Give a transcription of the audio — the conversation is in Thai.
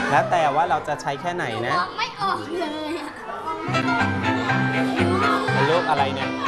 แล้วแต่ว่าเราจะใช้แค่ไหนนะไม่ออกเลยอะเป็นรูปอะไรเนี่ย